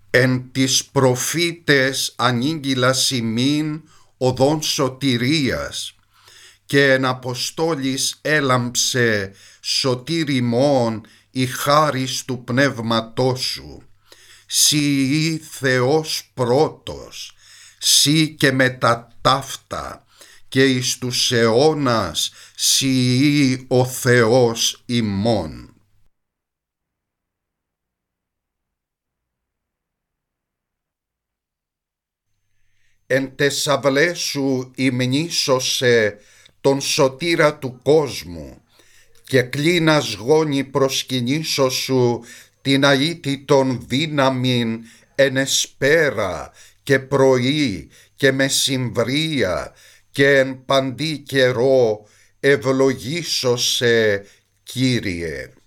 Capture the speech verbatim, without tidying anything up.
Εν τις προφήτες ανήγγυλας ημίν οδόν σωτηρίας, και εν αποστόλης έλαμψε σωτήρ ημών η χάρις του πνεύματός σου. Συ ή Θεός πρώτος, συ και μετά ταύτα, και εις τους αιώνας συ ή ο Θεός ημών. Εν τες αυλές σου υμνήσωσε τον σωτήρα του κόσμου, και κλίνας γόνι προσκυνήσω σου την αίτητον δύναμην εν εσπέρα και πρωί και μεσημβρία, και εν παντή καιρό ευλογήσωσε, Κύριε.